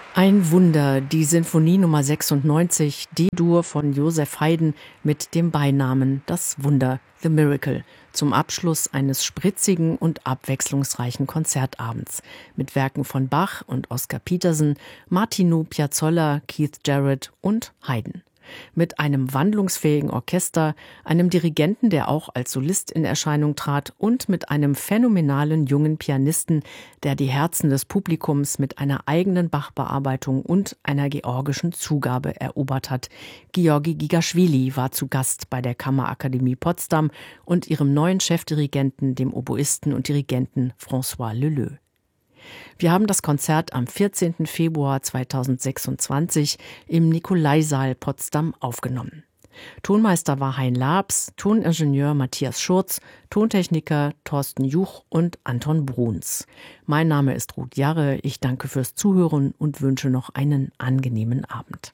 Ein Wunder, die Sinfonie Nummer 96, D-Dur von Joseph Haydn mit dem Beinamen Das Wunder, The Miracle, zum Abschluss eines spritzigen und abwechslungsreichen Konzertabends mit Werken von Bach und Oscar Peterson, Martino Piazzolla, Keith Jarrett und Haydn. Mit einem wandlungsfähigen Orchester, einem Dirigenten, der auch als Solist in Erscheinung trat, und mit einem phänomenalen jungen Pianisten, der die Herzen des Publikums mit einer eigenen Bach-Bearbeitung und einer georgischen Zugabe erobert hat. Georgi Gigaschwili war zu Gast bei der Kammerakademie Potsdam und ihrem neuen Chefdirigenten, dem Oboisten und Dirigenten François Leleux. Wir haben das Konzert am 14. Februar 2026 im Nikolaisaal Potsdam aufgenommen. Tonmeister war Hein Labs, Toningenieur Matthias Schurz, Tontechniker Thorsten Juch und Anton Bruns. Mein Name ist Ruth Jarre, ich danke fürs Zuhören und wünsche noch einen angenehmen Abend.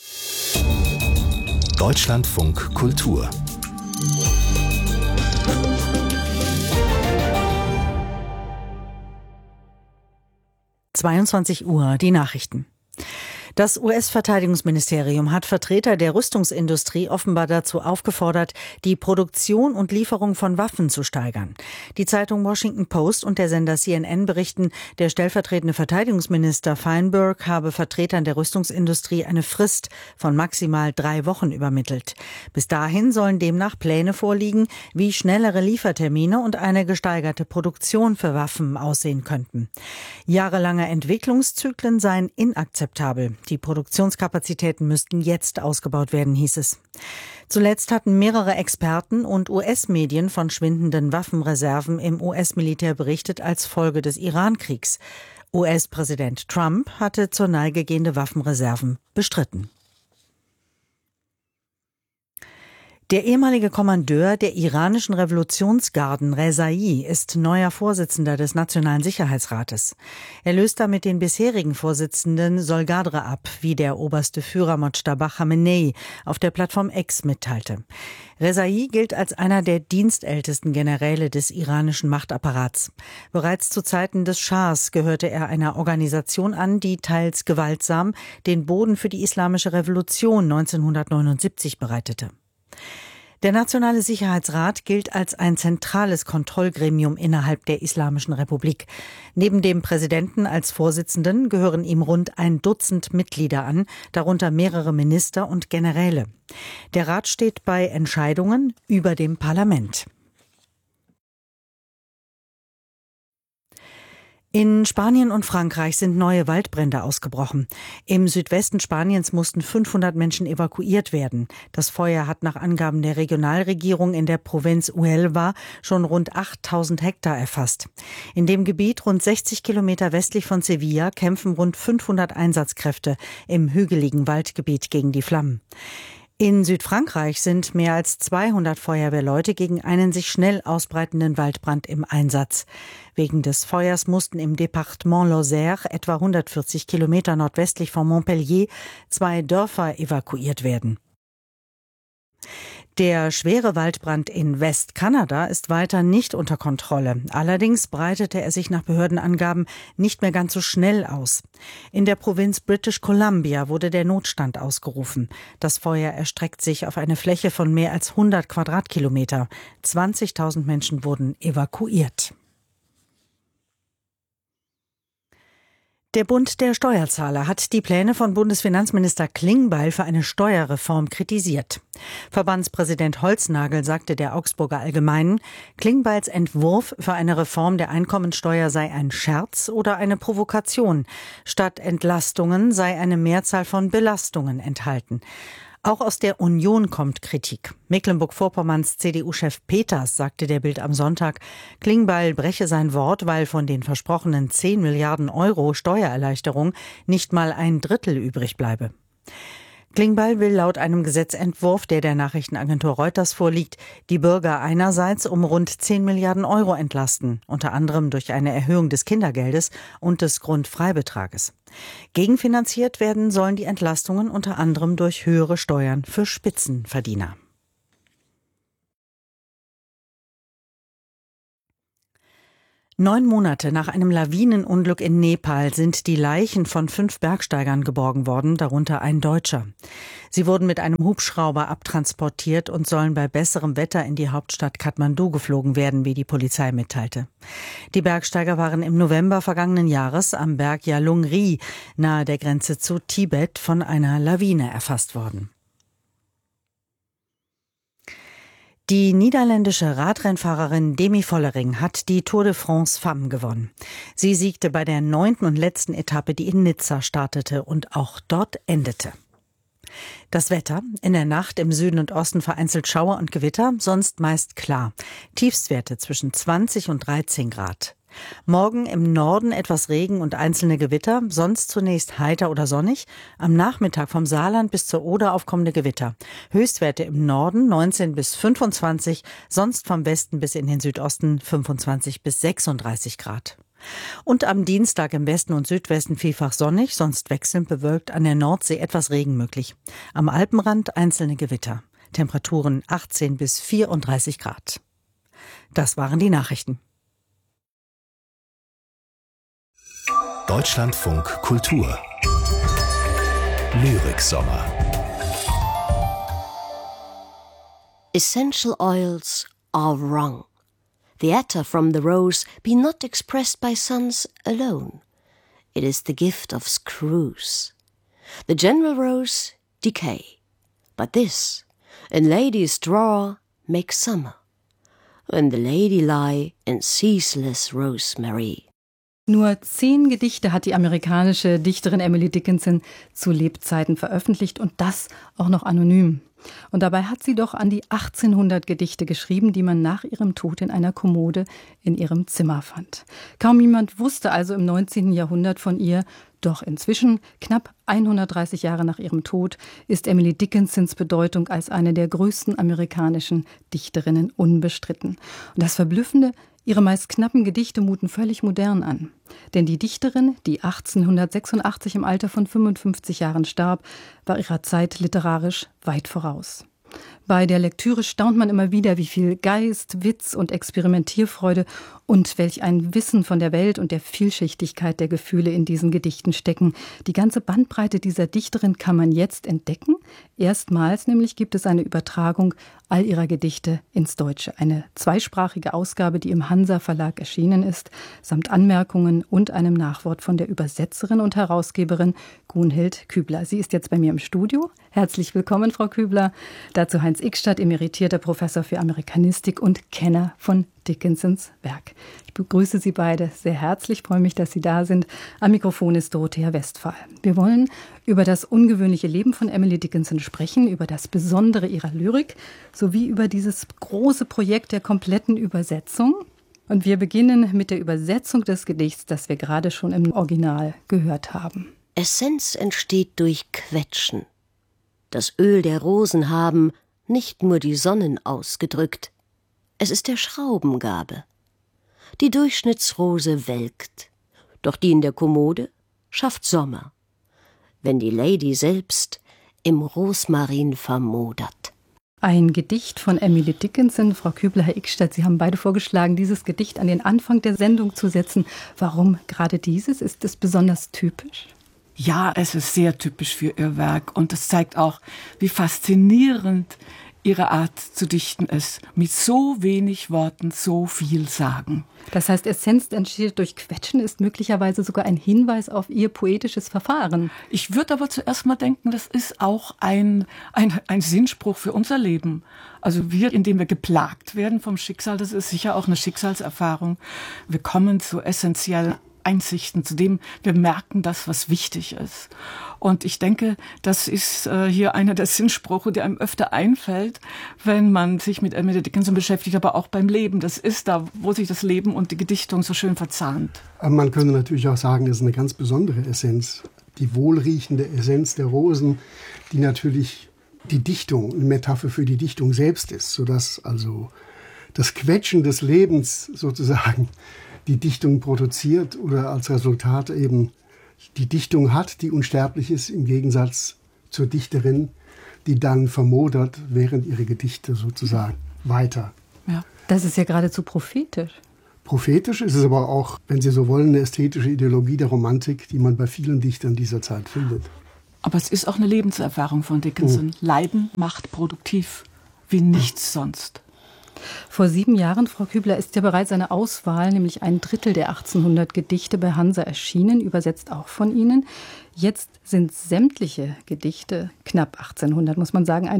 Deutschlandfunk Kultur 22 Uhr, die Nachrichten. Das US-Verteidigungsministerium hat Vertreter der Rüstungsindustrie offenbar dazu aufgefordert, die Produktion und Lieferung von Waffen zu steigern. Die Zeitung Washington Post und der Sender CNN berichten, der stellvertretende Verteidigungsminister Feinberg habe Vertretern der Rüstungsindustrie eine Frist von maximal 3 Wochen übermittelt. Bis dahin sollen demnach Pläne vorliegen, wie schnellere Liefertermine und eine gesteigerte Produktion für Waffen aussehen könnten. Jahrelange Entwicklungszyklen seien inakzeptabel. Die Produktionskapazitäten müssten jetzt ausgebaut werden, hieß es. Zuletzt hatten mehrere Experten und US-Medien von schwindenden Waffenreserven im US-Militär berichtet als Folge des Iran-Kriegs. US-Präsident Trump hatte zur Neige gehende Waffenreserven bestritten. Der ehemalige Kommandeur der iranischen Revolutionsgarden, Rezai, ist neuer Vorsitzender des Nationalen Sicherheitsrates. Er löst damit den bisherigen Vorsitzenden Solgadre ab, wie der oberste Führer Mojtaba Khamenei auf der Plattform X mitteilte. Rezai gilt als einer der dienstältesten Generäle des iranischen Machtapparats. Bereits zu Zeiten des Schahs gehörte er einer Organisation an, die teils gewaltsam den Boden für die Islamische Revolution 1979 bereitete. Der Nationale Sicherheitsrat gilt als ein zentrales Kontrollgremium innerhalb der Islamischen Republik. Neben dem Präsidenten als Vorsitzenden gehören ihm rund 1 Dutzend Mitglieder an, darunter mehrere Minister und Generäle. Der Rat steht bei Entscheidungen über dem Parlament. In Spanien und Frankreich sind neue Waldbrände ausgebrochen. Im Südwesten Spaniens mussten 500 Menschen evakuiert werden. Das Feuer hat nach Angaben der Regionalregierung in der Provinz Huelva schon rund 8000 Hektar erfasst. In dem Gebiet rund 60 Kilometer westlich von Sevilla kämpfen rund 500 Einsatzkräfte im hügeligen Waldgebiet gegen die Flammen. In Südfrankreich sind mehr als 200 Feuerwehrleute gegen einen sich schnell ausbreitenden Waldbrand im Einsatz. Wegen des Feuers mussten im Departement Lozère, etwa 140 Kilometer nordwestlich von Montpellier, 2 Dörfer evakuiert werden. Der schwere Waldbrand in Westkanada ist weiter nicht unter Kontrolle. Allerdings breitete er sich nach Behördenangaben nicht mehr ganz so schnell aus. In der Provinz British Columbia wurde der Notstand ausgerufen. Das Feuer erstreckt sich auf eine Fläche von mehr als 100 Quadratkilometer. 20.000 Menschen wurden evakuiert. Der Bund der Steuerzahler hat die Pläne von Bundesfinanzminister Klingbeil für eine Steuerreform kritisiert. Verbandspräsident Holznagel sagte der Augsburger Allgemeinen, Klingbeils Entwurf für eine Reform der Einkommensteuer sei ein Scherz oder eine Provokation. Statt Entlastungen sei eine Mehrzahl von Belastungen enthalten. Auch aus der Union kommt Kritik. Mecklenburg-Vorpommerns CDU-Chef Peters sagte der Bild am Sonntag, Klingbeil breche sein Wort, weil von den versprochenen 10 Milliarden Euro Steuererleichterung nicht mal 1/3 übrig bleibe. Klingbeil will laut einem Gesetzentwurf, der Nachrichtenagentur Reuters vorliegt, die Bürger einerseits um rund 10 Milliarden Euro entlasten, unter anderem durch eine Erhöhung des Kindergeldes und des Grundfreibetrages. Gegenfinanziert werden sollen die Entlastungen unter anderem durch höhere Steuern für Spitzenverdiener. 9 Monate nach einem Lawinenunglück in Nepal sind die Leichen von 5 Bergsteigern geborgen worden, darunter ein Deutscher. Sie wurden mit einem Hubschrauber abtransportiert und sollen bei besserem Wetter in die Hauptstadt Kathmandu geflogen werden, wie die Polizei mitteilte. Die Bergsteiger waren im November vergangenen Jahres am Berg Yalungri nahe der Grenze zu Tibet von einer Lawine erfasst worden. Die niederländische Radrennfahrerin Demi Vollering hat die Tour de France Femmes gewonnen. Sie siegte bei der 9. und letzten Etappe, die in Nizza startete und auch dort endete. Das Wetter: in der Nacht im Süden und Osten vereinzelt Schauer und Gewitter, sonst meist klar. Tiefstwerte zwischen 20 und 13 Grad. Morgen im Norden etwas Regen und einzelne Gewitter, sonst zunächst heiter oder sonnig. Am Nachmittag vom Saarland bis zur Oder aufkommende Gewitter. Höchstwerte im Norden 19 bis 25, sonst vom Westen bis in den Südosten 25 bis 36 Grad. Und am Dienstag im Westen und Südwesten vielfach sonnig, sonst wechselnd bewölkt, an der Nordsee etwas Regen möglich. Am Alpenrand einzelne Gewitter. Temperaturen 18 bis 34 Grad. Das waren die Nachrichten. Deutschlandfunk Kultur Lyriksommer. Essential oils are wrong. The attar from the rose be not expressed by suns alone. It is the gift of screws. The general rose decay, but this, in lady's drawer, makes summer, when the lady lie in ceaseless rosemary. Nur 10 Gedichte hat die amerikanische Dichterin Emily Dickinson zu Lebzeiten veröffentlicht und das auch noch anonym. Und dabei hat sie doch an die 1800 Gedichte geschrieben, die man nach ihrem Tod in einer Kommode in ihrem Zimmer fand. Kaum jemand wusste also im 19. Jahrhundert von ihr, doch inzwischen, knapp 130 Jahre nach ihrem Tod, ist Emily Dickinsons Bedeutung als eine der größten amerikanischen Dichterinnen unbestritten. Und das Verblüffende: ihre meist knappen Gedichte muten völlig modern an. Denn die Dichterin, die 1886 im Alter von 55 Jahren starb, war ihrer Zeit literarisch weit voraus. Bei der Lektüre staunt man immer wieder, wie viel Geist, Witz und Experimentierfreude und welch ein Wissen von der Welt und der Vielschichtigkeit der Gefühle in diesen Gedichten stecken. Die ganze Bandbreite dieser Dichterin kann man jetzt entdecken. Erstmals nämlich gibt es eine Übertragung all ihrer Gedichte ins Deutsche. Eine zweisprachige Ausgabe, die im Hansa Verlag erschienen ist, samt Anmerkungen und einem Nachwort von der Übersetzerin und Herausgeberin Gunhild Kübler. Sie ist jetzt bei mir im Studio. Herzlich willkommen, Frau Kübler. Dazu Heinz Ickstadt, emeritierter Professor für Amerikanistik und Kenner von Dickinsons Werk. Ich begrüße Sie beide sehr herzlich, freue mich, dass Sie da sind. Am Mikrofon ist Dorothea Westphal. Wir wollen über das ungewöhnliche Leben von Emily Dickinson sprechen, über das Besondere ihrer Lyrik, sowie über dieses große Projekt der kompletten Übersetzung. Und wir beginnen mit der Übersetzung des Gedichts, das wir gerade schon im Original gehört haben. Essenz entsteht durch Quetschen. Das Öl der Rosen haben nicht nur die Sonnen ausgedrückt, es ist der Schraubengabe. Die Durchschnittsrose welkt, doch die in der Kommode schafft Sommer, wenn die Lady selbst im Rosmarin vermodert. Ein Gedicht von Emily Dickinson. Frau Kübler, Herr Ickstadt, Sie haben beide vorgeschlagen, dieses Gedicht an den Anfang der Sendung zu setzen. Warum gerade dieses? Ist es besonders typisch? Ja, es ist sehr typisch für ihr Werk und es zeigt auch, wie faszinierend ihre Art zu dichten ist. Mit so wenig Worten so viel sagen. Das heißt, Essenz entsteht durch Quetschen ist möglicherweise sogar ein Hinweis auf ihr poetisches Verfahren. Ich würde aber zuerst mal denken, das ist auch ein Sinnspruch für unser Leben. Also wir, indem wir geplagt werden vom Schicksal, das ist sicher auch eine Schicksalserfahrung. Wir kommen zu essentiellen Einsichten, zu dem wir merken, das, was wichtig ist. Und ich denke, das ist hier einer der Sinnsprüche, der einem öfter einfällt, wenn man sich mit Emily Dickinson beschäftigt, aber auch beim Leben. Das ist da, wo sich das Leben und die Gedichtung so schön verzahnt. Aber man könnte natürlich auch sagen, es ist eine ganz besondere Essenz. Die wohlriechende Essenz der Rosen, die natürlich die Dichtung, eine Metapher für die Dichtung selbst ist, sodass also das Quetschen des Lebens sozusagen die Dichtung produziert oder als Resultat eben die Dichtung hat, die unsterblich ist, im Gegensatz zur Dichterin, die dann vermodert, während ihre Gedichte sozusagen weiter. Ja. Das ist ja geradezu prophetisch. prophetisch, es ist aber auch, wenn Sie so wollen, eine ästhetische Ideologie der Romantik, die man bei vielen Dichtern dieser Zeit findet. Aber es ist auch eine Lebenserfahrung von Dickinson. Leiden macht produktiv, wie nichts sonst. Vor 7 Jahren, Frau Kübler, ist ja bereits eine Auswahl, nämlich 1/3 der 1800 Gedichte bei Hansa erschienen, übersetzt auch von Ihnen. Jetzt sind sämtliche Gedichte, knapp 1800, muss man sagen,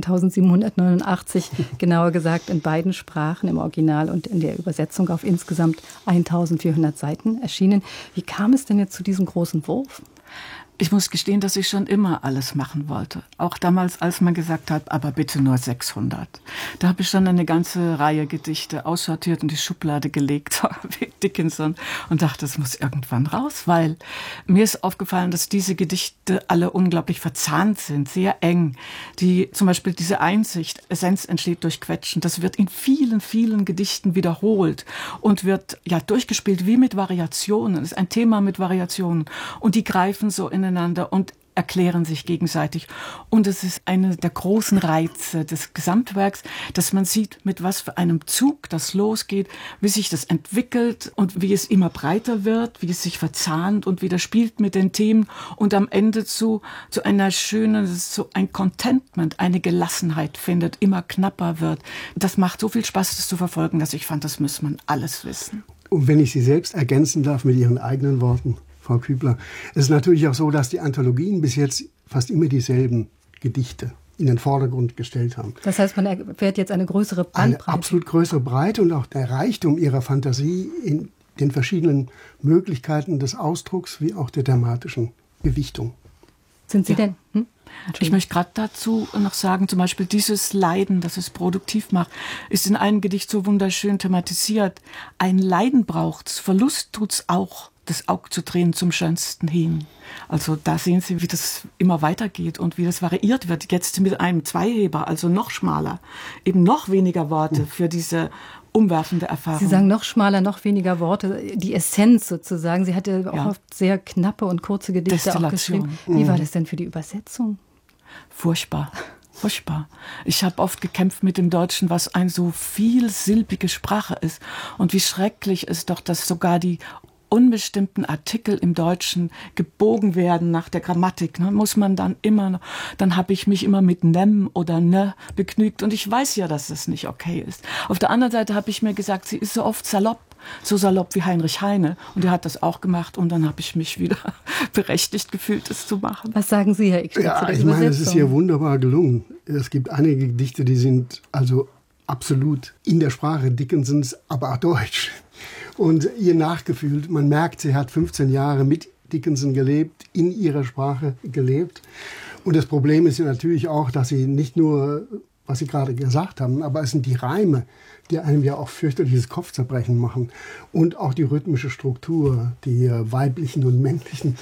1789, genauer gesagt, in beiden Sprachen, im Original und in der Übersetzung auf insgesamt 1400 Seiten erschienen. Wie kam es denn jetzt zu diesem großen Wurf? Ich muss gestehen, dass ich schon immer alles machen wollte. Auch damals, als man gesagt hat, aber bitte nur 600. Da habe ich schon eine ganze Reihe Gedichte aussortiert und die Schublade gelegt, wie Dickinson, und dachte, das muss irgendwann raus, weil mir ist aufgefallen, dass diese Gedichte alle unglaublich verzahnt sind, sehr eng. Zum Beispiel diese Einsicht, Essenz entsteht durch Quetschen, das wird in vielen, vielen Gedichten wiederholt und wird ja durchgespielt wie mit Variationen. Es ist ein Thema mit Variationen und die greifen so ineinander und erklären sich gegenseitig. Und es ist einer der großen Reize des Gesamtwerks, dass man sieht, mit was für einem Zug das losgeht, wie sich das entwickelt und wie es immer breiter wird, wie es sich verzahnt und wieder spielt mit den Themen und am Ende zu einer schönen, so ein Contentment, eine Gelassenheit findet, immer knapper wird. Das macht so viel Spaß, das zu verfolgen, dass ich fand, das muss man alles wissen. Und wenn ich Sie selbst ergänzen darf mit Ihren eigenen Worten, Frau Kübler, es ist natürlich auch so, dass die Anthologien bis jetzt fast immer dieselben Gedichte in den Vordergrund gestellt haben. Das heißt, man erfährt jetzt eine größere Bandbreite. Eine absolut größere Breite und auch der Reichtum ihrer Fantasie in den verschiedenen Möglichkeiten des Ausdrucks wie auch der thematischen Gewichtung. Sind Sie denn? Ich möchte gerade dazu noch sagen, zum Beispiel dieses Leiden, das es produktiv macht, ist in einem Gedicht so wunderschön thematisiert. Ein Leiden braucht's, Verlust tut's auch, das Auge zu drehen zum Schönsten hin. Also da sehen Sie, wie das immer weitergeht und wie das variiert wird. Jetzt mit einem Zweiheber, also noch schmaler, eben noch weniger Worte für diese umwerfende Erfahrung. Sie sagen noch schmaler, noch weniger Worte, die Essenz sozusagen. Sie hatte auch oft sehr knappe und kurze Gedichte auch geschrieben. Wie war das denn für die Übersetzung? Furchtbar. Furchtbar. Ich habe oft gekämpft mit dem Deutschen, was eine so vielsilbige Sprache ist. Und wie schrecklich ist doch, dass sogar die unbestimmten Artikel im Deutschen gebogen werden nach der Grammatik. Muss man dann immer noch, dann habe ich mich immer mit nem oder ne begnügt und ich weiß ja, dass das nicht okay ist. Auf der anderen Seite habe ich mir gesagt, sie ist so oft salopp, so salopp wie Heinrich Heine und er hat das auch gemacht und dann habe ich mich wieder berechtigt gefühlt, das zu machen. Was sagen Sie, Herr Ickstedt, zu der ich meine, es ist hier wunderbar gelungen. Es gibt einige Gedichte, die sind also absolut in der Sprache Dickinsons, aber auch deutsch. Und ihr nachgefühlt, man merkt, sie hat 15 Jahre mit Dickinson gelebt, in ihrer Sprache gelebt. Und das Problem ist ja natürlich auch, dass sie nicht nur, was Sie gerade gesagt haben, aber es sind die Reime, die einem ja auch fürchterliches Kopfzerbrechen machen. Und auch die rhythmische Struktur, die weiblichen und männlichen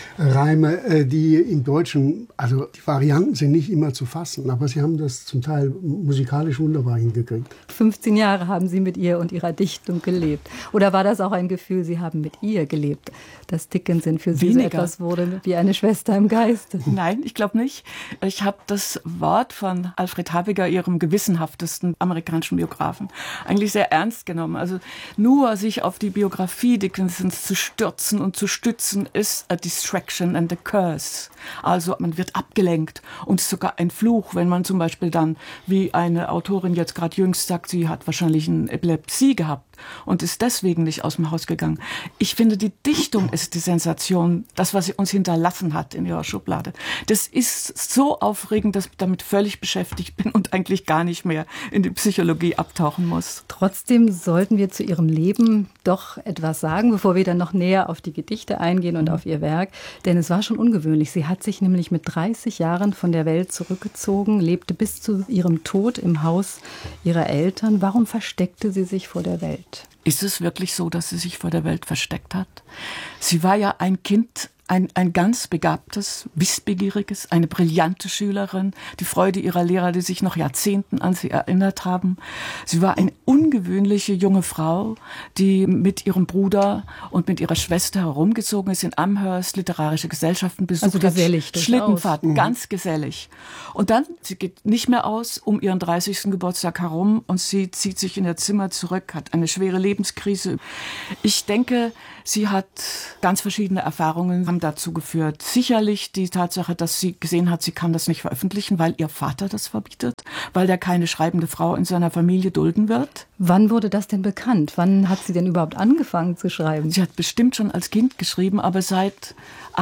Reime, die im Deutschen, also die Varianten sind nicht immer zu fassen, aber sie haben das zum Teil musikalisch wunderbar hingekriegt. 15 Jahre haben Sie mit ihr und ihrer Dichtung gelebt. Oder war das auch ein Gefühl, Sie haben mit ihr gelebt, dass Dickinson für Sie so etwas wurde wie eine Schwester im Geiste? Nein, ich glaube nicht. Ich habe das Wort von Alfred Habiger, ihrem gewissenhaftesten amerikanischen Biografen, eigentlich sehr ernst genommen. Also nur sich auf die Biografie Dickinsons zu stürzen und zu stützen, ist a distraction and a curse. Also man wird abgelenkt und sogar ein Fluch, wenn man zum Beispiel dann, wie eine Autorin jetzt gerade jüngst sagt, sie hat wahrscheinlich eine Epilepsie gehabt und ist deswegen nicht aus dem Haus gegangen. Ich finde, die Dichtung ist die Sensation, das, was sie uns hinterlassen hat in ihrer Schublade. Das ist so aufregend, dass ich damit völlig beschäftigt bin und eigentlich gar nicht mehr in die Psychologie abtauchen muss. Trotzdem sollten wir zu ihrem Leben doch etwas sagen, bevor wir dann noch näher auf die Gedichte eingehen und auf ihr Werk. Denn es war schon ungewöhnlich. Sie hat sich nämlich mit 30 Jahren von der Welt zurückgezogen, lebte bis zu ihrem Tod im Haus ihrer Eltern. Warum versteckte sie sich vor der Welt? Ist es wirklich so, dass sie sich vor der Welt versteckt hat? Sie war ja ein Kind ein ganz begabtes, wissbegieriges, eine brillante Schülerin, die Freude ihrer Lehrer, die sich noch Jahrzehnten an sie erinnert haben. Sie war eine ungewöhnliche junge Frau, die mit ihrem Bruder und mit ihrer Schwester herumgezogen ist in Amherst, literarische Gesellschaften besucht hat. Also gesellig, Schlittenfahrten, ganz gesellig. Und dann, sie geht nicht mehr aus um ihren 30. Geburtstag herum und sie zieht sich in ihr Zimmer zurück, hat eine schwere Lebenskrise. Ich denke, sie hat ganz verschiedene Erfahrungen, haben dazu geführt. Sicherlich die Tatsache, dass sie gesehen hat, sie kann das nicht veröffentlichen, weil ihr Vater das verbietet, weil der keine schreibende Frau in seiner Familie dulden wird. Wann wurde das denn bekannt? Wann hat sie denn überhaupt angefangen zu schreiben? Sie hat bestimmt schon als Kind geschrieben, aber seit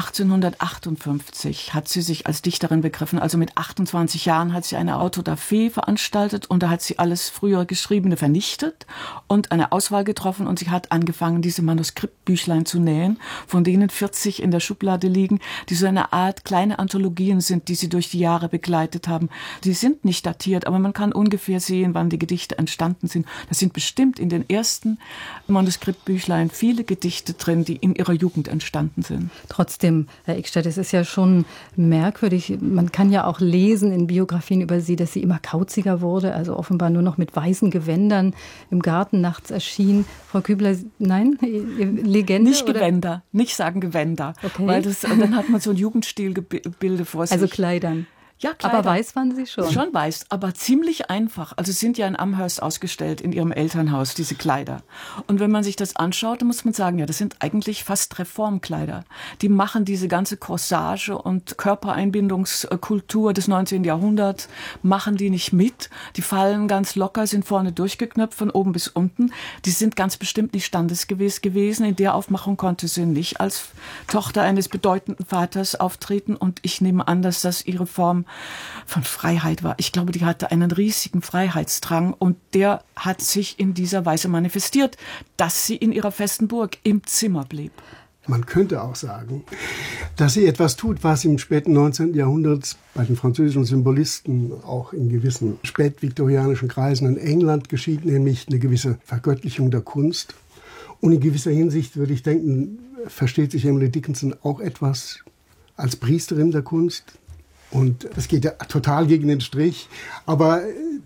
1858 hat sie sich als Dichterin begriffen. Also mit 28 Jahren hat sie eine Autodafé veranstaltet und da hat sie alles früher Geschriebene vernichtet und eine Auswahl getroffen und sie hat angefangen, diese Manuskriptbüchlein zu nähen, von denen 40 in der Schublade liegen, die so eine Art kleine Anthologien sind, die sie durch die Jahre begleitet haben. Die sind nicht datiert, aber man kann ungefähr sehen, wann die Gedichte entstanden sind. Da sind bestimmt in den ersten Manuskriptbüchlein viele Gedichte drin, die in ihrer Jugend entstanden sind. Trotzdem, Herr Eckstedt, es ist ja schon merkwürdig. Man kann ja auch lesen in Biografien über sie, dass sie immer kauziger wurde, also offenbar nur noch mit weißen Gewändern im Garten nachts erschien. Frau Kübler, nein? Legende? Nicht Gewänder, nicht sagen Gewänder. Okay. Weil dann hat man so ein Jugendstilgebilde vor sich. Also Kleidern. Ja, Kleider. Aber weiß waren sie schon? Schon weiß, aber ziemlich einfach. Also sind ja in Amherst ausgestellt, in ihrem Elternhaus, diese Kleider. Und wenn man sich das anschaut, dann muss man sagen, ja, das sind eigentlich fast Reformkleider. Die machen diese ganze Corsage und Körpereinbindungskultur des 19. Jahrhunderts, machen die nicht mit. Die fallen ganz locker, sind vorne durchgeknöpft, von oben bis unten. Die sind ganz bestimmt nicht standesgemäß gewesen. In der Aufmachung konnte sie nicht als Tochter eines bedeutenden Vaters auftreten. Und ich nehme an, dass das ihre Form von Freiheit war. Ich glaube, die hatte einen riesigen Freiheitsdrang und der hat sich in dieser Weise manifestiert, dass sie in ihrer festen Burg im Zimmer blieb. Man könnte auch sagen, dass sie etwas tut, was im späten 19. Jahrhundert bei den französischen Symbolisten auch in gewissen spätviktorianischen Kreisen in England geschieht, nämlich eine gewisse Vergöttlichung der Kunst. Und in gewisser Hinsicht würde ich denken, versteht sich Emily Dickinson auch etwas als Priesterin der Kunst. Und das geht ja total gegen den Strich, aber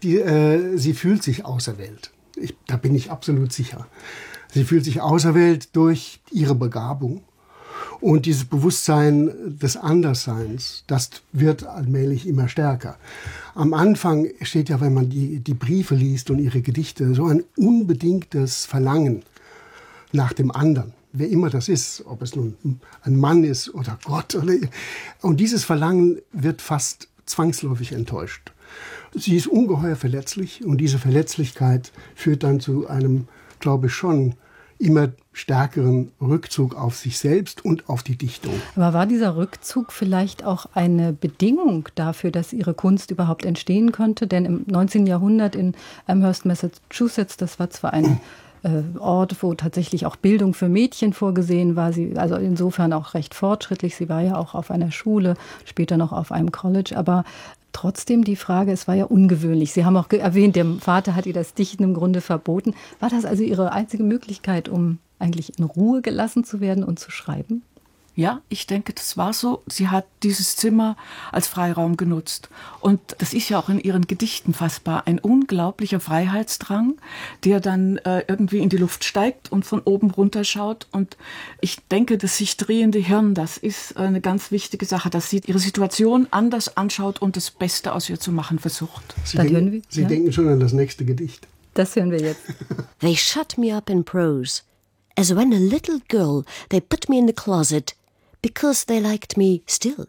sie fühlt sich auserwählt. Da bin ich absolut sicher. Sie fühlt sich auserwählt durch ihre Begabung. Und dieses Bewusstsein des Andersseins, das wird allmählich immer stärker. Am Anfang steht ja, wenn man die Briefe liest und ihre Gedichte, so ein unbedingtes Verlangen nach dem anderen. Wer immer das ist, ob es nun ein Mann ist oder Gott. Und dieses Verlangen wird fast zwangsläufig enttäuscht. Sie ist ungeheuer verletzlich und diese Verletzlichkeit führt dann zu einem, glaube ich, schon immer stärkeren Rückzug auf sich selbst und auf die Dichtung. Aber war dieser Rückzug vielleicht auch eine Bedingung dafür, dass ihre Kunst überhaupt entstehen konnte? Denn im 19. Jahrhundert in Amherst, Massachusetts, das war zwar ein Ort, wo tatsächlich auch Bildung für Mädchen vorgesehen war. Sie, also insofern auch recht fortschrittlich. Sie war ja auch auf einer Schule, später noch auf einem College. Aber trotzdem die Frage, es war ja ungewöhnlich. Sie haben auch erwähnt, der Vater hat ihr das Dichten im Grunde verboten. War das also ihre einzige Möglichkeit, um eigentlich in Ruhe gelassen zu werden und zu schreiben? Ja, ich denke, das war so. Sie hat dieses Zimmer als Freiraum genutzt. Und das ist ja auch in ihren Gedichten fassbar. Ein unglaublicher Freiheitsdrang, der dann irgendwie in die Luft steigt und von oben runterschaut. Und ich denke, das sich drehende Hirn, das ist eine ganz wichtige Sache, dass sie ihre Situation anders anschaut und das Beste aus ihr zu machen versucht. Sie denken schon an das nächste Gedicht. Das hören wir jetzt. They shut me up in prose, as when a little girl they put me in the closet, because they liked me still.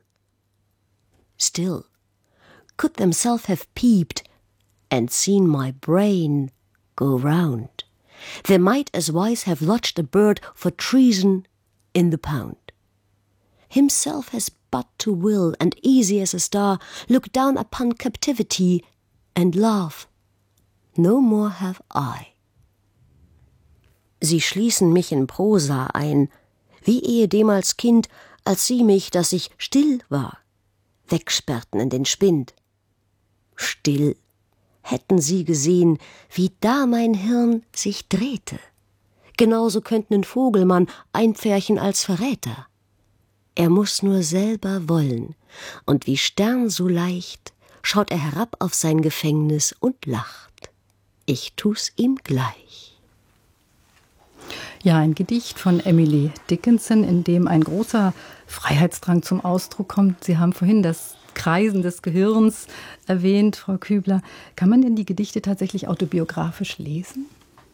Still, could themselves have peeped and seen my brain go round, they might as wise have lodged a bird for treason in the pound. Himself has but to will, and easy as a star, look down upon captivity and laugh. No more have I. Sie schließen mich in Prosa ein, wie ehedem als Kind, als sie mich, dass ich still war, wegsperrten in den Spind. Still, hätten sie gesehen, wie da mein Hirn sich drehte. Genauso könnten ein Vogelmann einpferchen als Verräter. Er muss nur selber wollen, und wie Stern so leicht schaut er herab auf sein Gefängnis und lacht. Ich tu's ihm gleich. Ja, ein Gedicht von Emily Dickinson, in dem ein großer Freiheitsdrang zum Ausdruck kommt. Sie haben vorhin das Kreisen des Gehirns erwähnt, Frau Kübler. Kann man denn die Gedichte tatsächlich autobiografisch lesen?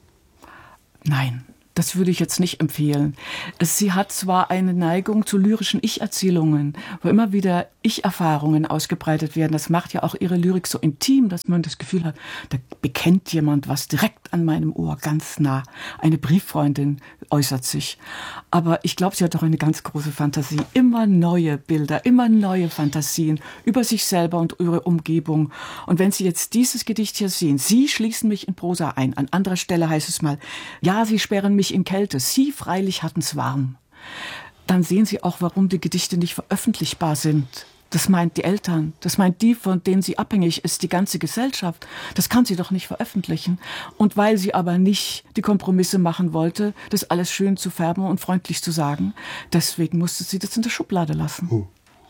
Nein. Das würde ich jetzt nicht empfehlen. Sie hat zwar eine Neigung zu lyrischen Ich-Erzählungen, wo immer wieder Ich-Erfahrungen ausgebreitet werden. Das macht ja auch ihre Lyrik so intim, dass man das Gefühl hat, da bekennt jemand was direkt an meinem Ohr, ganz nah. Eine Brieffreundin äußert sich. Aber ich glaube, sie hat doch eine ganz große Fantasie. Immer neue Bilder, immer neue Fantasien über sich selber und ihre Umgebung. Und wenn Sie jetzt dieses Gedicht hier sehen, Sie schließen mich in Prosa ein. An anderer Stelle heißt es mal, ja, Sie sperren mich in Kälte, Sie freilich hatten's warm. Dann sehen Sie auch, warum die Gedichte nicht veröffentlichbar sind. Das meint die Eltern, das meint die, von denen sie abhängig ist, die ganze Gesellschaft. Das kann sie doch nicht veröffentlichen. Und weil sie aber nicht die Kompromisse machen wollte, das alles schön zu färben und freundlich zu sagen, deswegen musste sie das in der Schublade lassen.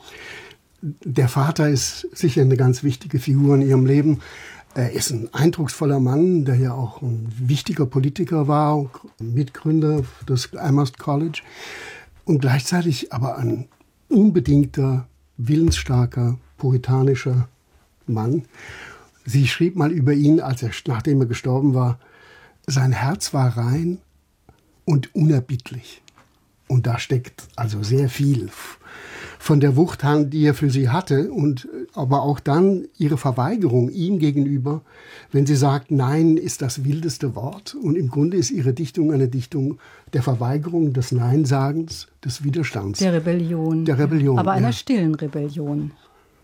Der Vater ist sicher eine ganz wichtige Figur in ihrem Leben. Er ist ein eindrucksvoller Mann, der ja auch ein wichtiger Politiker war, Mitgründer des Amherst College und gleichzeitig aber ein unbedingter, willensstarker, puritanischer Mann. Sie schrieb mal über ihn, nachdem er gestorben war, sein Herz war rein und unerbittlich. Und da steckt also sehr viel von der Wucht, die er für sie hatte, und aber auch dann ihre Verweigerung ihm gegenüber, wenn sie sagt, Nein ist das wildeste Wort. Und im Grunde ist ihre Dichtung eine Dichtung der Verweigerung, des Neinsagens, des Widerstands. Der Rebellion. Der Rebellion, aber einer stillen Rebellion.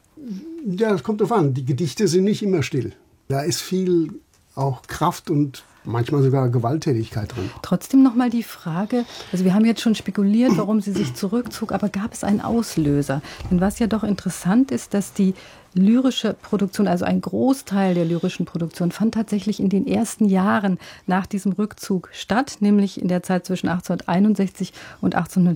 Ja, das kommt drauf an. Die Gedichte sind nicht immer still. Da ist viel auch Kraft und manchmal sogar Gewalttätigkeit drin. Trotzdem noch mal die Frage, also wir haben jetzt schon spekuliert, warum sie sich zurückzog, aber gab es einen Auslöser? Denn was ja doch interessant ist, dass die lyrische Produktion, also ein Großteil der lyrischen Produktion, fand tatsächlich in den ersten Jahren nach diesem Rückzug statt, nämlich in der Zeit zwischen 1861 und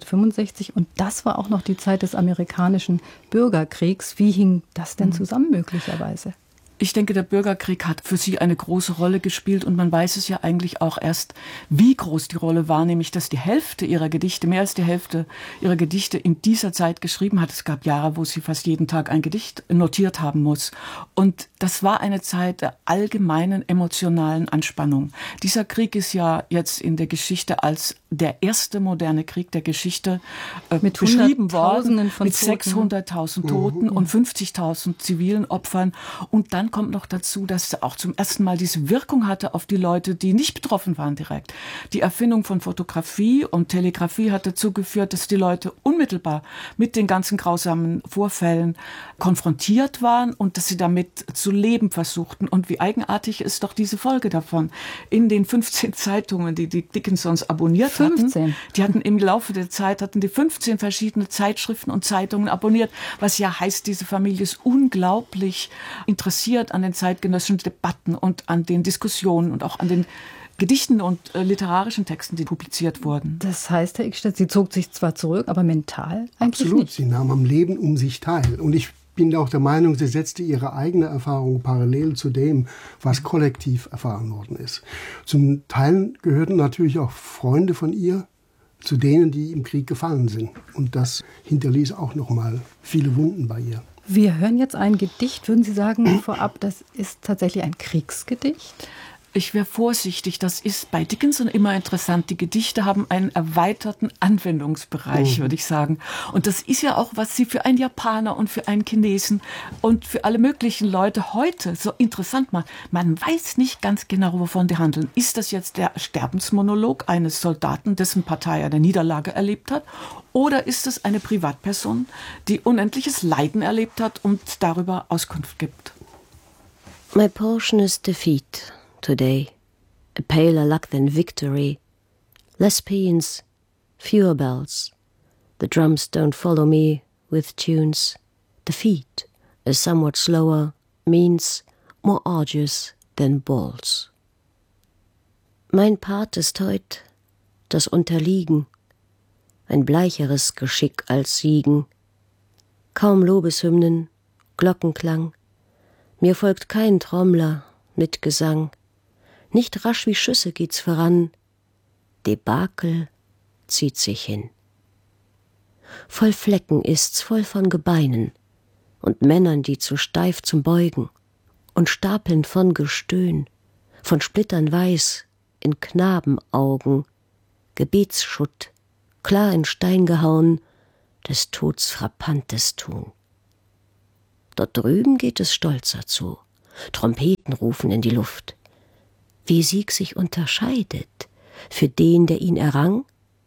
1865. Und das war auch noch die Zeit des amerikanischen Bürgerkriegs. Wie hing das denn zusammen möglicherweise? Ich denke, der Bürgerkrieg hat für sie eine große Rolle gespielt und man weiß es ja eigentlich auch erst, wie groß die Rolle war, nämlich dass die Hälfte ihrer Gedichte, mehr als die Hälfte ihrer Gedichte in dieser Zeit geschrieben hat. Es gab Jahre, wo sie fast jeden Tag ein Gedicht notiert haben muss. Und das war eine Zeit der allgemeinen emotionalen Anspannung. Dieser Krieg ist ja jetzt in der Geschichte als der erste moderne Krieg der Geschichte beschrieben worden, mit 600.000 Toten und 50.000 zivilen Opfern. Und dann kommt noch dazu, dass er auch zum ersten Mal diese Wirkung hatte auf die Leute, die nicht betroffen waren direkt. Die Erfindung von Fotografie und Telegrafie hat dazu geführt, dass die Leute unmittelbar mit den ganzen grausamen Vorfällen konfrontiert waren und dass sie damit zu leben versuchten. Und wie eigenartig ist doch diese Folge davon. In den 15 Zeitungen, die Dickinsons abonniert hatten, die hatten im Laufe der Zeit, hatten die 15 verschiedene Zeitschriften und Zeitungen abonniert, was ja heißt, diese Familie ist unglaublich interessiert an den zeitgenössischen Debatten und an den Diskussionen und auch an den Gedichten und literarischen Texten, die publiziert wurden. Das heißt, Herr Ickstedt, sie zog sich zwar zurück, aber mental eigentlich Absolut, nicht. Sie nahm am Leben um sich teil. Und ich bin auch der Meinung, sie setzte ihre eigene Erfahrung parallel zu dem, was kollektiv erfahren worden ist. Zum Teil gehörten natürlich auch Freunde von ihr zu denen, die im Krieg gefallen sind. Und das hinterließ auch noch mal viele Wunden bei ihr. Wir hören jetzt ein Gedicht. Würden Sie sagen vorab, das ist tatsächlich ein Kriegsgedicht? Ich wäre vorsichtig, das ist bei Dickinson immer interessant. Die Gedichte haben einen erweiterten Anwendungsbereich, würde ich sagen. Und das ist ja auch, was sie für einen Japaner und für einen Chinesen und für alle möglichen Leute heute so interessant macht. Man weiß nicht ganz genau, wovon die handeln. Ist das jetzt der Sterbensmonolog eines Soldaten, dessen Partei eine Niederlage erlebt hat? Oder ist es eine Privatperson, die unendliches Leiden erlebt hat und darüber Auskunft gibt? My portion is defeat. Today, a paler luck than victory. Less paeans, fewer bells. The drums don't follow me with tunes. Defeat is somewhat slower, means more arduous than balls. Mein Part ist heut das Unterliegen. ein bleicheres Geschick als Siegen. Kaum Lobeshymnen, Glockenklang, mir folgt kein Trommler mit Gesang, nicht rasch wie Schüsse geht's voran, Debakel zieht sich hin. Voll Flecken ist's, voll von Gebeinen und Männern, die zu steif zum Beugen und Stapeln von Gestöhn, von Splittern weiß in Knabenaugen, Gebetsschutt, klar in Stein gehauen, des Tods frappantes Tun. Dort drüben geht es stolzer zu, Trompeten rufen in die Luft. Wie Sieg sich unterscheidet für den, der ihn errang,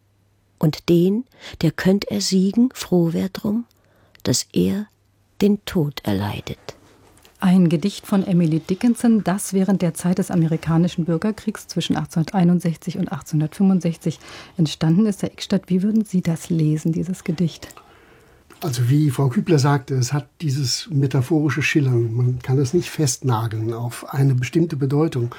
und den, der könnt er siegen, froh wär drum, dass er den Tod erleidet. Ein Gedicht von Emily Dickinson, das während der Zeit des amerikanischen Bürgerkriegs zwischen 1861 und 1865 entstanden ist. Herr Ickstadt, wie würden Sie das lesen, dieses Gedicht? Also wie Frau Kübler sagte, es hat dieses metaphorische Schillern. Man kann es nicht festnageln auf eine bestimmte Bedeutung.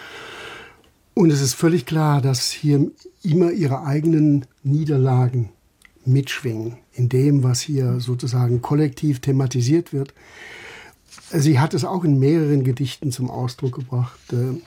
Und es ist völlig klar, dass hier immer ihre eigenen Niederlagen mitschwingen, in dem, was hier sozusagen kollektiv thematisiert wird. Sie hat es auch in mehreren Gedichten zum Ausdruck gebracht,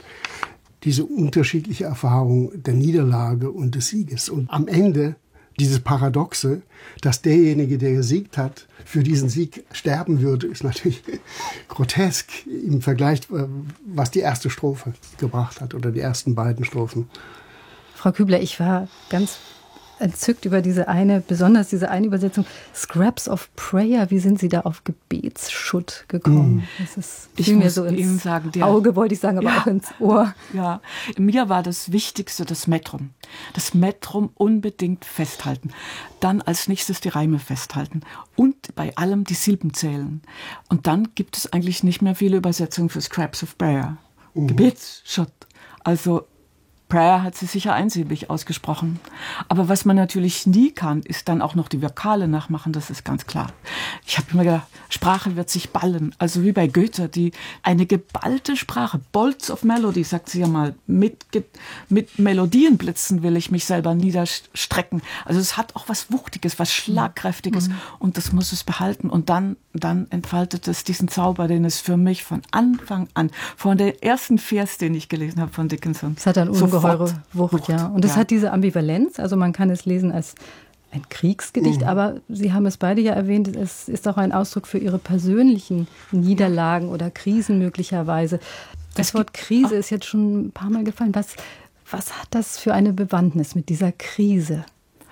diese unterschiedliche Erfahrung der Niederlage und des Sieges. Und am Ende dieses Paradoxe, dass derjenige, der gesiegt hat, für diesen Sieg sterben würde, ist natürlich grotesk im Vergleich, was die erste Strophe gebracht hat oder die ersten beiden Strophen. Frau Kübler, ich war ganz entzückt über besonders diese eine Übersetzung, Scraps of Prayer. Wie sind Sie da auf Gebetsschutt gekommen? Das ist ich muss so Ihnen sagen, Auge, wollte ich sagen, aber auch ins Ohr. Ja, mir war das Wichtigste das Metrum. Das Metrum unbedingt festhalten. Dann als nächstes die Reime festhalten. Und bei allem die Silben zählen. Und dann gibt es eigentlich nicht mehr viele Übersetzungen für Scraps of Prayer. Gebetsschutt. Also Prayer hat sie sicher einsilbig ausgesprochen. Aber was man natürlich nie kann, ist dann auch noch die Vokale nachmachen, das ist ganz klar. Ich habe immer gedacht, Sprache wird sich ballen. Also wie bei Goethe, eine geballte Sprache, Bolts of Melody, sagt sie ja mal, mit Melodienblitzen will ich mich selber niederstrecken. Also es hat auch was Wuchtiges, was Schlagkräftiges und das muss es behalten. Und dann entfaltet es diesen Zauber, den es für mich von Anfang an, von der ersten Vers, den ich gelesen habe von Dickinson, es hat dann ungeheure Wucht, ja. Und es hat diese Ambivalenz, also man kann es lesen als ein Kriegsgedicht, aber Sie haben es beide ja erwähnt, es ist auch ein Ausdruck für Ihre persönlichen Niederlagen oder Krisen möglicherweise. Das Wort Krise ist jetzt schon ein paar Mal gefallen. Was hat das für eine Bewandtnis mit dieser Krise?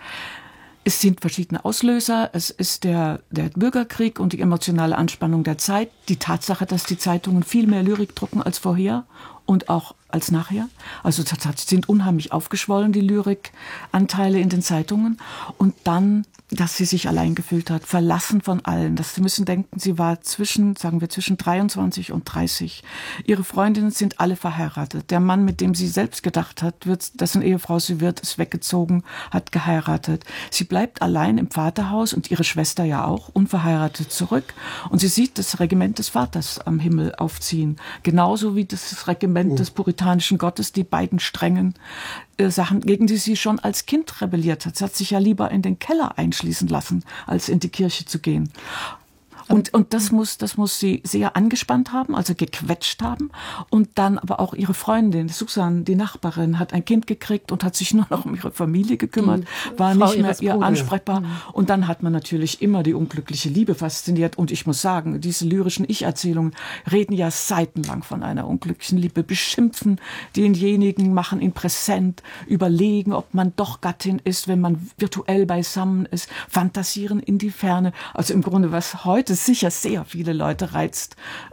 Es sind verschiedene Auslöser. Es ist der Bürgerkrieg und die emotionale Anspannung der Zeit. Die Tatsache, dass die Zeitungen viel mehr Lyrik drucken als vorher und auch als nachher. Also tatsächlich sind unheimlich aufgeschwollen, die Lyrikanteile in den Zeitungen. Und dann, dass sie sich allein gefühlt hat, verlassen von allen. Sie müssen denken, sie war zwischen 23 und 30. Ihre Freundinnen sind alle verheiratet. Der Mann, mit dem sie selbst gedacht hat, dessen Ehefrau sie wird, ist weggezogen, hat geheiratet. Sie bleibt allein im Vaterhaus und ihre Schwester ja auch, unverheiratet zurück. Und sie sieht das Regiment des Vaters am Himmel aufziehen. Genauso wie das Regiment des puritanischen Gottes, die beiden strengen Sachen, gegen die sie schon als Kind rebelliert hat. Sie hat sich ja lieber in den Keller einschließen lassen, als in die Kirche zu gehen. Und das muss sie sehr angespannt haben, also gequetscht haben. Und dann aber auch ihre Freundin, Susan, die Nachbarin, hat ein Kind gekriegt und hat sich nur noch um ihre Familie gekümmert, war nicht mehr ihr ansprechbar. Und dann hat man natürlich immer die unglückliche Liebe fasziniert. Und ich muss sagen, diese lyrischen Ich-Erzählungen reden ja seitenlang von einer unglücklichen Liebe, beschimpfen denjenigen, machen ihn präsent, überlegen, ob man doch Gattin ist, wenn man virtuell beisammen ist, fantasieren in die Ferne. Also im Grunde, was heute sicher sehr viele Leute reizt,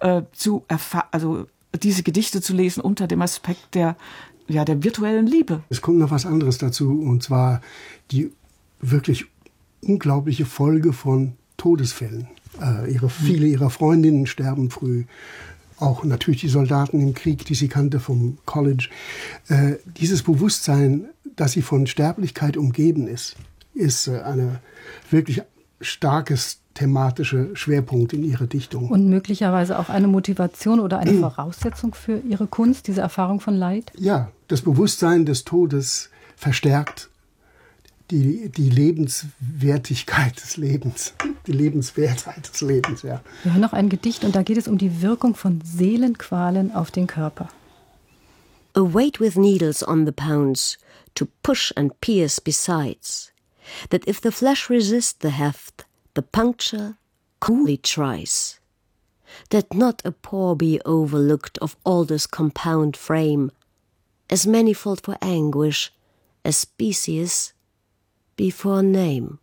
also diese Gedichte zu lesen unter dem Aspekt der virtuellen Liebe. Es kommt noch was anderes dazu, und zwar die wirklich unglaubliche Folge von Todesfällen. Viele ihrer Freundinnen sterben früh. Auch natürlich die Soldaten im Krieg, die sie kannte vom College. Dieses Bewusstsein, dass sie von Sterblichkeit umgeben ist eine wirklich starkes thematische Schwerpunkt in ihrer Dichtung. Und möglicherweise auch eine Motivation oder eine Voraussetzung für ihre Kunst, diese Erfahrung von Leid? Ja, das Bewusstsein des Todes verstärkt die Lebenswertigkeit des Lebens, die Lebenswertheit des Lebens, ja. Wir hören noch ein Gedicht und da geht es um die Wirkung von Seelenqualen auf den Körper. A weight with needles on the pounds, to push and pierce besides, that if the flesh resist the heft, the puncture coolly tries, that not a pore be overlooked of all this compound frame, as manifold for anguish, as species before name.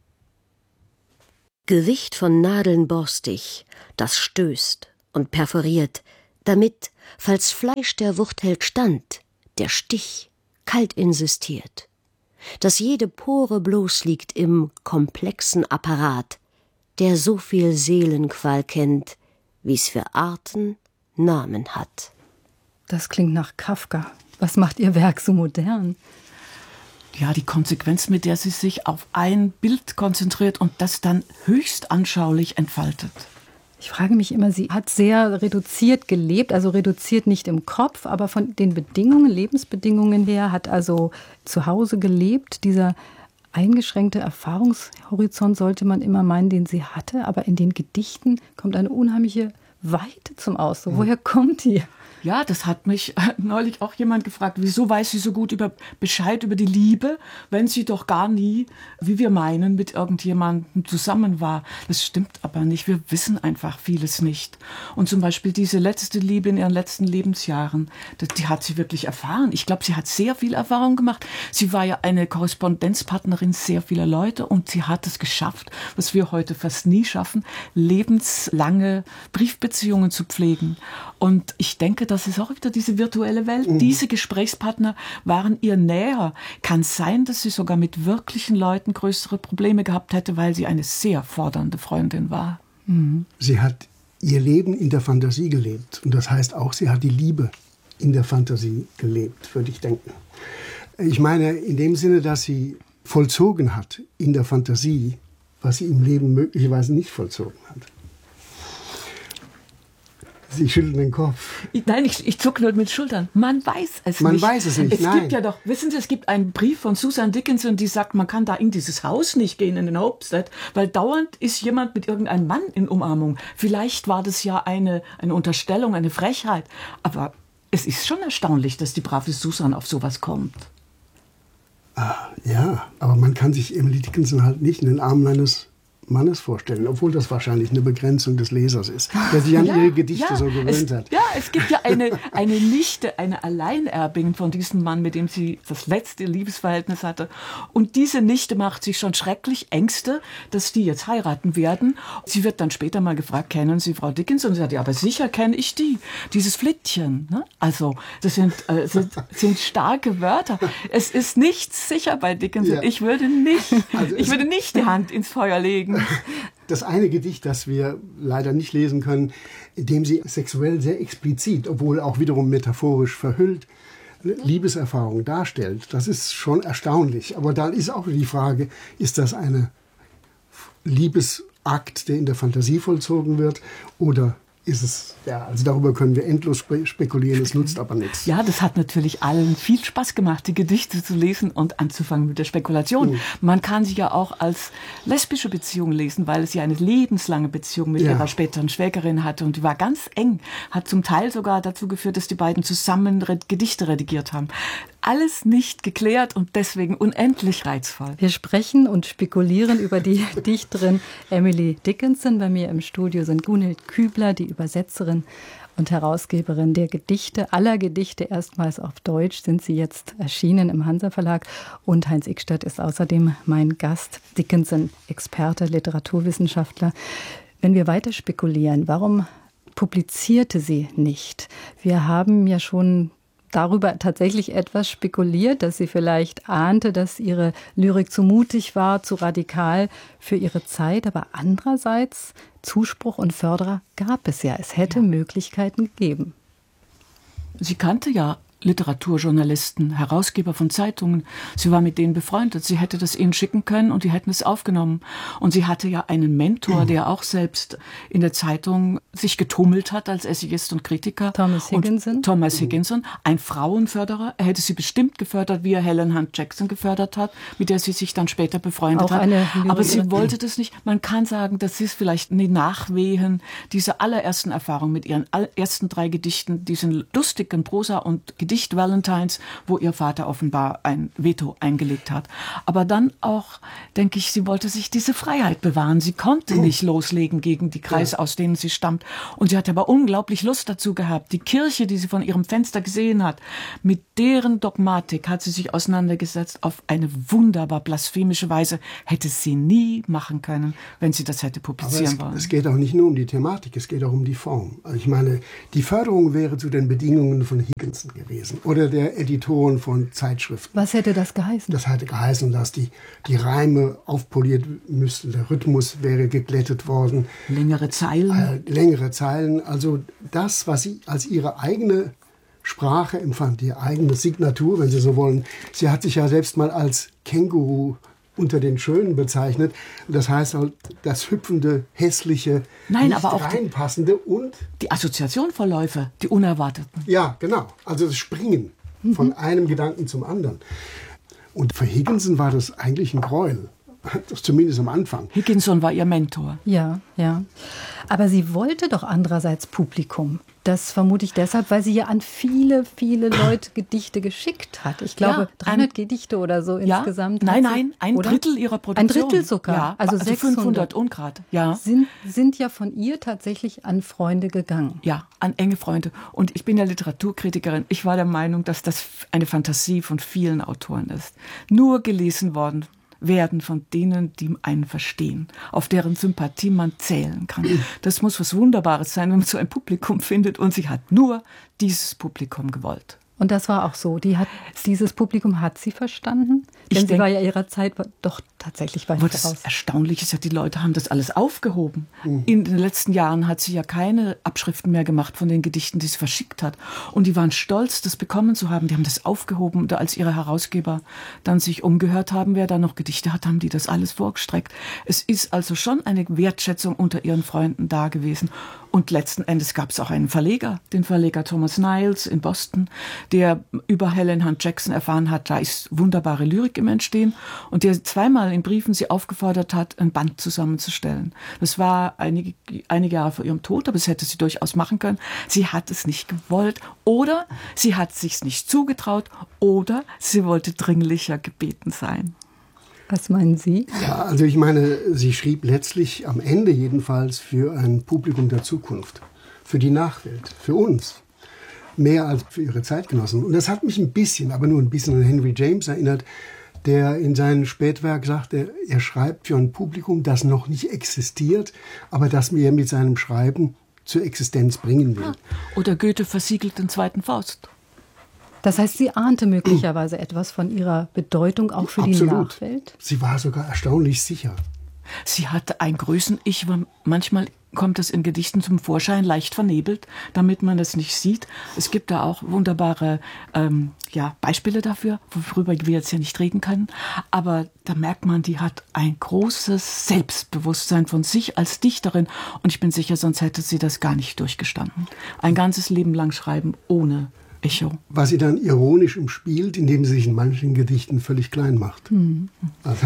Gewicht von Nadeln borstig, das stößt und perforiert, damit, falls Fleisch der Wucht hält stand, der Stich kalt insistiert, dass jede Pore bloß liegt im komplexen Apparat, der so viel Seelenqual kennt, wie's für Arten Namen hat. Das klingt nach Kafka. Was macht Ihr Werk so modern? Ja, die Konsequenz, mit der sie sich auf ein Bild konzentriert und das dann höchst anschaulich entfaltet. Ich frage mich immer, sie hat sehr reduziert gelebt, also reduziert nicht im Kopf, aber von den Bedingungen, Lebensbedingungen her, hat also zu Hause gelebt. Dieser eingeschränkte Erfahrungshorizont sollte man immer meinen, den sie hatte, aber in den Gedichten kommt eine unheimliche Weite zum Ausdruck. Woher kommt die? Ja, das hat mich neulich auch jemand gefragt, wieso weiß sie so gut Bescheid über die Liebe, wenn sie doch gar nie, wie wir meinen, mit irgendjemandem zusammen war. Das stimmt aber nicht, wir wissen einfach vieles nicht. Und zum Beispiel diese letzte Liebe in ihren letzten Lebensjahren, die hat sie wirklich erfahren. Ich glaube, sie hat sehr viel Erfahrung gemacht. Sie war ja eine Korrespondenzpartnerin sehr vieler Leute und sie hat es geschafft, was wir heute fast nie schaffen, lebenslange Briefbeziehungen zu pflegen. Und ich denke, das ist auch wieder diese virtuelle Welt. Diese Gesprächspartner waren ihr näher. Kann sein, dass sie sogar mit wirklichen Leuten größere Probleme gehabt hätte, weil sie eine sehr fordernde Freundin war. Sie hat ihr Leben in der Fantasie gelebt. Und das heißt auch, sie hat die Liebe in der Fantasie gelebt, würde ich denken. Ich meine, in dem Sinne, dass sie vollzogen hat in der Fantasie, was sie im Leben möglicherweise nicht vollzogen hat. Sie schütteln den Kopf. Nein, ich zucke nur mit den Schultern. Man weiß es nicht. Man weiß es nicht, nein. Es gibt ja doch, wissen Sie, es gibt einen Brief von Susan Dickinson, die sagt, man kann da in dieses Haus nicht gehen, in den Homestead, weil dauernd ist jemand mit irgendeinem Mann in Umarmung. Vielleicht war das ja eine Unterstellung, eine Frechheit. Aber es ist schon erstaunlich, dass die brave Susan auf sowas kommt. Ja, aber man kann sich Emily Dickinson halt nicht in den Armen eines Mannes vorstellen, obwohl das wahrscheinlich eine Begrenzung des Lesers ist, der sich an ihre Gedichte so gewöhnt hat. Ja, es gibt ja eine Nichte, eine Alleinerbin von diesem Mann, mit dem sie das letzte Liebesverhältnis hatte. Und diese Nichte macht sich schon schrecklich Ängste, dass die jetzt heiraten werden. Sie wird dann später mal gefragt, kennen Sie Frau Dickinson? Und sie sagt, ja, aber sicher kenne ich die, dieses Flittchen. Ne? Also, das sind starke Wörter. Es ist nichts sicher bei Dickinson. Ja. Ich würde nicht die Hand ins Feuer legen. Das eine Gedicht, das wir leider nicht lesen können, in dem sie sexuell sehr explizit, obwohl auch wiederum metaphorisch verhüllt, Liebeserfahrung darstellt, das ist schon erstaunlich. Aber dann ist auch die Frage, ist das ein Liebesakt, der in der Fantasie vollzogen wird, oder ist es, ja, also darüber können wir endlos spekulieren, es nutzt aber nichts. Ja, das hat natürlich allen viel Spaß gemacht, die Gedichte zu lesen und anzufangen mit der Spekulation. Man kann sie ja auch als lesbische Beziehung lesen, weil es ja eine lebenslange Beziehung mit ihrer späteren Schwägerin hatte und die war ganz eng, hat zum Teil sogar dazu geführt, dass die beiden zusammen Gedichte redigiert haben. Alles nicht geklärt und deswegen unendlich reizvoll. Wir sprechen und spekulieren über die Dichterin Emily Dickinson. Bei mir im Studio sind Gunhild Kübler, die Übersetzerin und Herausgeberin der Gedichte, aller Gedichte erstmals auf Deutsch, sind sie jetzt erschienen im Hansa Verlag. Und Heinz Ickstadt ist außerdem mein Gast, Dickinson-Experte, Literaturwissenschaftler. Wenn wir weiter spekulieren, warum publizierte sie nicht? Wir haben ja schon darüber tatsächlich etwas spekuliert, dass sie vielleicht ahnte, dass ihre Lyrik zu mutig war, zu radikal für ihre Zeit. Aber andererseits, Zuspruch und Förderer gab es ja. Es hätte Möglichkeiten gegeben. Sie kannte ja Literaturjournalisten, Herausgeber von Zeitungen. Sie war mit denen befreundet. Sie hätte das ihnen schicken können und die hätten es aufgenommen. Und sie hatte ja einen Mentor, der auch selbst in der Zeitung sich getummelt hat als Essayist und Kritiker. Thomas Higginson, ein Frauenförderer. Er hätte sie bestimmt gefördert, wie er Helen Hunt Jackson gefördert hat, mit der sie sich dann später befreundet hat. Aber sie wollte das nicht. Man kann sagen, das ist vielleicht die Nachwehen dieser allerersten Erfahrung mit ihren ersten 3 Gedichten, diesen lustigen Prosa- und Gedicht Valentines, wo ihr Vater offenbar ein Veto eingelegt hat. Aber dann auch, denke ich, sie wollte sich diese Freiheit bewahren. Sie konnte nicht loslegen gegen die Kreise, aus denen sie stammt. Und sie hatte aber unglaublich Lust dazu gehabt. Die Kirche, die sie von ihrem Fenster gesehen hat, mit deren Dogmatik hat sie sich auseinandergesetzt auf eine wunderbar blasphemische Weise. Hätte sie nie machen können, wenn sie das hätte publizieren wollen. Es geht auch nicht nur um die Thematik, es geht auch um die Form. Also ich meine, die Förderung wäre zu den Bedingungen von Higginson gewesen oder der Editoren von Zeitschriften. Was hätte das geheißen? Das hätte geheißen, dass die Reime aufpoliert müssten, der Rhythmus wäre geglättet worden. Längere Zeilen. Also das, was sie als ihre eigene Sprache empfand, ihre eigene Signatur, wenn Sie so wollen. Sie hat sich ja selbst mal als Känguru unter den Schönen bezeichnet. Das heißt halt das hüpfende, hässliche, nicht aber auch reinpassende und die Assoziationverläufe, die unerwarteten. Ja, genau. Also das Springen von einem Gedanken zum anderen. Und für Higginson war das eigentlich ein Gräuel. Zumindest am Anfang. Higginson war ihr Mentor. Ja. Aber sie wollte doch andererseits Publikum. Das vermute ich deshalb, weil sie ja an viele, viele Leute Gedichte geschickt hat. Ich glaube, 300 Gedichte oder so insgesamt. Nein, ein Drittel ihrer Produktion. Ein Drittel sogar. Ja, also 500 ungrad. Ja. Sind ja von ihr tatsächlich an Freunde gegangen. Ja, an enge Freunde. Und ich bin ja Literaturkritikerin. Ich war der Meinung, dass das eine Fantasie von vielen Autoren ist. Nur gelesen worden werden von denen, die einen verstehen, auf deren Sympathie man zählen kann. Das muss was Wunderbares sein, wenn man so ein Publikum findet, und sie hat nur dieses Publikum gewollt. Und das war auch so. Dieses Publikum hat sie verstanden? Denn sie war ja ihrer Zeit doch tatsächlich weit voraus. Das Erstaunliche ist ja, die Leute haben das alles aufgehoben. In den letzten Jahren hat sie ja keine Abschriften mehr gemacht von den Gedichten, die sie verschickt hat. Und die waren stolz, das bekommen zu haben. Die haben das aufgehoben. Und als ihre Herausgeber dann sich umgehört haben, wer da noch Gedichte hat, haben die das alles vorgestreckt. Es ist also schon eine Wertschätzung unter ihren Freunden da gewesen. Und letzten Endes gab es auch einen Verleger, den Verleger Thomas Niles in Boston, der über Helen Hunt Jackson erfahren hat, da ist wunderbare Lyrik im Entstehen, und der zweimal in Briefen sie aufgefordert hat, ein Band zusammenzustellen. Das war einige Jahre vor ihrem Tod, aber das hätte sie durchaus machen können. Sie hat es nicht gewollt, oder sie hat es sich nicht zugetraut, oder sie wollte dringlicher gebeten sein. Was meinen Sie? Ja, also ich meine, sie schrieb letztlich am Ende jedenfalls für ein Publikum der Zukunft, für die Nachwelt, für uns, mehr als für ihre Zeitgenossen. Und das hat mich ein bisschen, aber nur ein bisschen an Henry James erinnert, der in seinem Spätwerk sagte, er schreibt für ein Publikum, das noch nicht existiert, aber das er mit seinem Schreiben zur Existenz bringen will. Oder Goethe versiegelt den zweiten Faust. Das heißt, sie ahnte möglicherweise etwas von ihrer Bedeutung auch für die Nachwelt? Sie war sogar erstaunlich sicher. Sie hatte ein Größen-Ich, manchmal kommt es in Gedichten zum Vorschein, leicht vernebelt, damit man das nicht sieht. Es gibt da auch wunderbare Beispiele dafür, worüber wir jetzt ja nicht reden können. Aber da merkt man, die hat ein großes Selbstbewusstsein von sich als Dichterin. Und ich bin sicher, sonst hätte sie das gar nicht durchgestanden. Ein ganzes Leben lang schreiben ohne Echo. Was sie dann ironisch umspielt, indem sie sich in manchen Gedichten völlig klein macht. Also.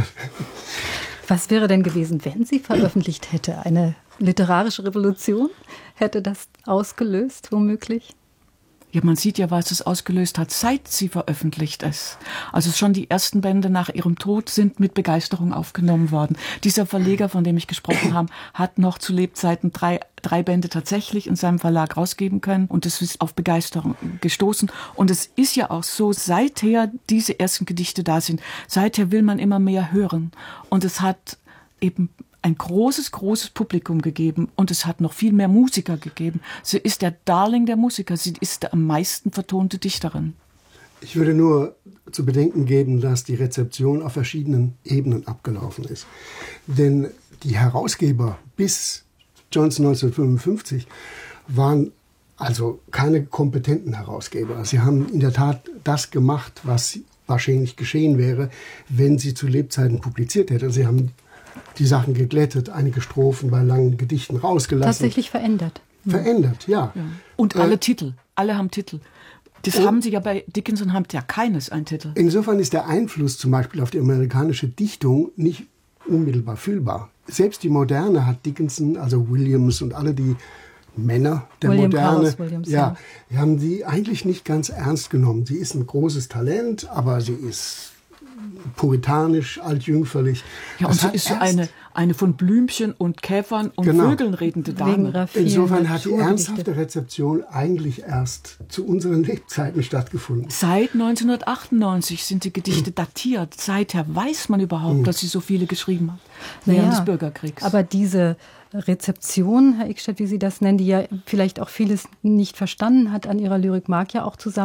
Was wäre denn gewesen, wenn sie veröffentlicht hätte? Eine literarische Revolution? Hätte das ausgelöst, womöglich? Ja, man sieht ja, was es ausgelöst hat, seit sie veröffentlicht ist. Also schon die ersten Bände nach ihrem Tod sind mit Begeisterung aufgenommen worden. Dieser Verleger, von dem ich gesprochen habe, hat noch zu Lebzeiten drei Bände tatsächlich in seinem Verlag rausgeben können, und es ist auf Begeisterung gestoßen. Und es ist ja auch so, seither diese ersten Gedichte da sind, seither will man immer mehr hören. Und es hat eben ein großes Publikum gegeben, und es hat noch viel mehr Musiker gegeben. Sie ist der Darling der Musiker, sie ist der am meisten vertonte Dichterin. Ich würde nur zu bedenken geben, dass die Rezeption auf verschiedenen Ebenen abgelaufen ist. Denn die Herausgeber bis Johnson 1955 waren also keine kompetenten Herausgeber. Sie haben in der Tat das gemacht, was wahrscheinlich geschehen wäre, wenn sie zu Lebzeiten publiziert hätte. Sie haben die Sachen geglättet, einige Strophen bei langen Gedichten rausgelassen. Tatsächlich verändert. Verändert, ja. Und alle Titel, alle haben Titel. Das haben sie ja bei Dickinson, haben ja keines einen Titel. Insofern ist der Einfluss zum Beispiel auf die amerikanische Dichtung nicht unmittelbar fühlbar. Selbst die Moderne hat Dickinson, also Williams und alle die Männer der William Moderne, Carlos Williams, ja. Die haben sie eigentlich nicht ganz ernst genommen. Sie ist ein großes Talent, aber sie ist puritanisch, altjüngferlich. Ja, und sie ist so eine von Blümchen und Käfern und Vögeln redende Dame. Insofern hat die ernsthafte Rezeption eigentlich erst zu unseren Lebzeiten stattgefunden. Seit 1998 sind die Gedichte datiert. Seither weiß man überhaupt, dass sie so viele geschrieben hat. Während des Bürgerkriegs. Aber diese Rezeption, Herr Ickstedt, wie Sie das nennen, die ja vielleicht auch vieles nicht verstanden hat an ihrer Lyrik, mag ja auch zusammen